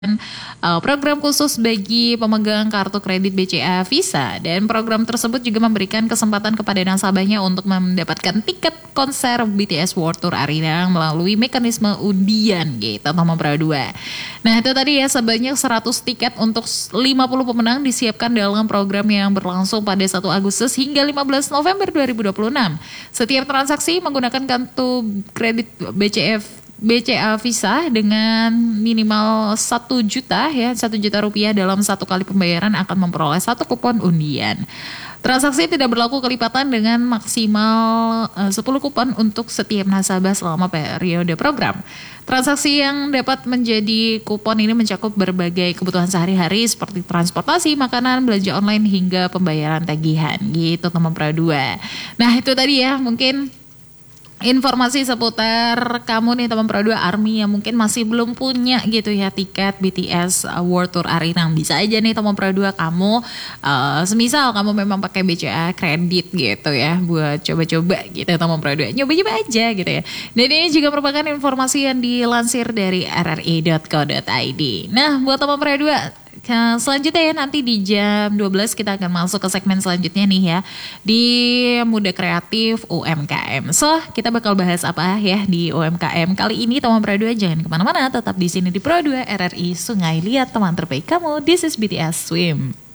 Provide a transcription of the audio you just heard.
program khusus bagi pemegang kartu kredit BCA Visa, dan program tersebut juga memberikan kesempatan kepada nasabahnya untuk mendapatkan tiket konser BTS World Tour Arena melalui mekanisme undian gitu nomor 2. Nah itu tadi ya, sebanyak 100 tiket untuk 50 pemenang disiapkan dalam program yang berlangsung pada 1 Agustus hingga 15 November 2026. Setiap transaksi menggunakan kartu kredit BCA Visa dengan minimal 1 juta ya, 1 juta rupiah dalam 1 kali pembayaran akan memperoleh 1 kupon undian. Transaksi tidak berlaku kelipatan dengan maksimal 10 kupon untuk setiap nasabah selama periode program. Transaksi yang dapat menjadi kupon ini mencakup berbagai kebutuhan sehari-hari seperti transportasi, makanan, belanja online hingga pembayaran tagihan gitu teman Pro 2. Nah itu tadi ya mungkin informasi seputar kamu nih teman Pro 2 Army yang mungkin masih belum punya gitu ya tiket BTS World Tour Arena. Bisa aja nih teman Pro 2 kamu semisal kamu memang pakai BCA kredit gitu ya buat coba-coba gitu teman Pro 2. Nyoba-nyoba aja gitu ya. Dan ini juga merupakan informasi yang dilansir dari rri.co.id. Nah buat teman Pro 2 selanjutnya ya, nanti di jam 12 kita akan masuk ke segmen selanjutnya nih ya, di Muda Kreatif UMKM. So kita bakal bahas apa ya di UMKM kali ini teman Pro 2. Jangan kemana-mana, tetap di sini di Pro 2 RRI Sungai Liat, teman terbaik kamu. This is BTS Swim.